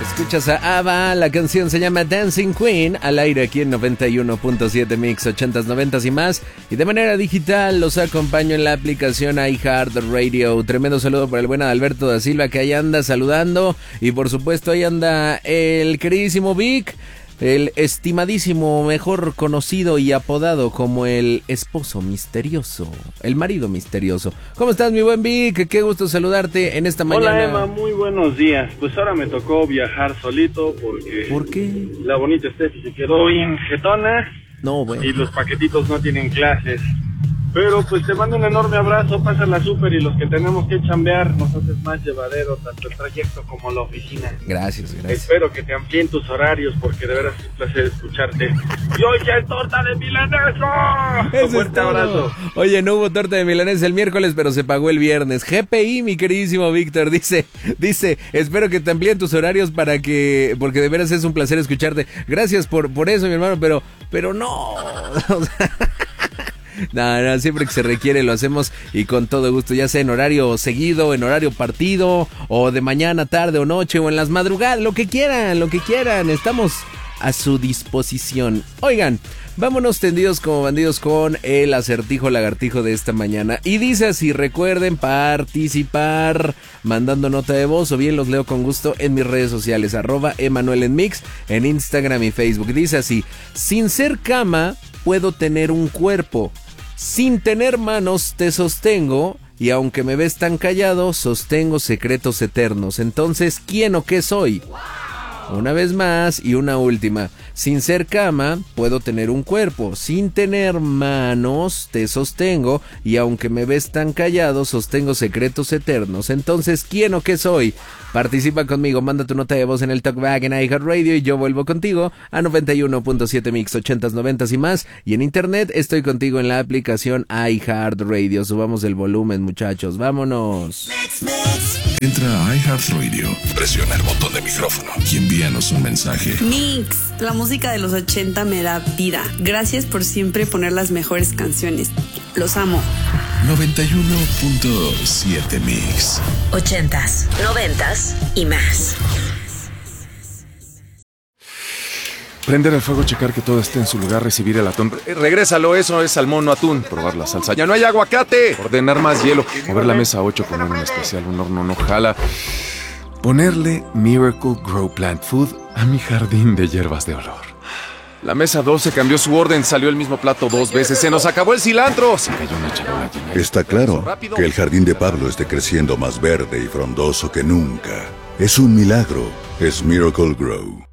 Escuchas a ABBA, la canción se llama Dancing Queen, al aire aquí en 91.7 Mix, 80s, 90s y más. Y de manera digital los acompaño en la aplicación iHeartRadio. Tremendo saludo para el buen Adalberto da Silva, que ahí anda saludando. Y por supuesto ahí anda el queridísimo Vic, el estimadísimo, mejor conocido y apodado como el esposo misterioso, el marido misterioso. ¿Cómo estás, mi buen Vic? Qué gusto saludarte en esta mañana. Hola, Emma, muy buenos días. Pues ahora me tocó viajar solito porque... ¿Por qué? La bonita Steffi se quedó bien jetona. No, bueno. Y los paquetitos no tienen clases. Pero pues te mando un enorme abrazo, pásala súper, y los que tenemos que chambear nos haces más llevadero tanto el trayecto como la oficina. Gracias. Espero que te amplíen tus horarios porque de veras es un placer escucharte. ¡Y hoy ya es torta de milanesa! Eso Un fuerte abrazo. Oye, no hubo torta de milanesa el miércoles, pero se pagó el viernes. GPI, mi queridísimo Víctor, dice, espero que te amplíen tus horarios porque de veras es un placer escucharte. Gracias por eso, mi hermano, pero no. No, siempre que se requiere lo hacemos y con todo gusto, ya sea en horario seguido, en horario partido, o de mañana, tarde o noche, o en las madrugadas, lo que quieran, estamos a su disposición. Oigan, vámonos tendidos como bandidos con el acertijo lagartijo de esta mañana. Y dice así, recuerden participar mandando nota de voz o bien los leo con gusto en mis redes sociales, @EmanuelEnMix, en Instagram y Facebook. Dice así: sin ser cama, puedo tener un cuerpo. Sin tener manos te sostengo, y aunque me ves tan callado, sostengo secretos eternos. Entonces, ¿quién o qué soy? Una vez más y una última. Sin ser cama, puedo tener un cuerpo. Sin tener manos, te sostengo, y aunque me ves tan callado, sostengo secretos eternos. Entonces, ¿quién o qué soy? Participa conmigo, manda tu nota de voz en el Talkback en iHeartRadio y yo vuelvo contigo a 91.7 Mix, 80s, 90s y más. Y en internet estoy contigo en la aplicación iHeartRadio. Subamos el volumen, muchachos, vámonos. Entra a iHeartRadio, presiona el botón de micrófono y envíanos un mensaje. Mix, la música de los 80 me da vida. Gracias por siempre poner las mejores canciones. Los amo. 91.7 Mix. 80s, 90s y más. Prender el fuego, checar que todo esté en su lugar, recibir el atún. Regrésalo, eso es salmón, no atún. Probar la salsa. ¡Ya no hay aguacate! Ordenar más hielo. Mover la mesa 8, poner un especial, un horno no jala. Ponerle Miracle Grow Plant Food a mi jardín de hierbas de olor. La mesa 12 cambió su orden, salió el mismo plato 2 veces. ¡Se nos acabó el cilantro! Se cayó una charola llena. Está claro que el jardín de Pablo esté creciendo más verde y frondoso que nunca. Es un milagro. Es Miracle Grow.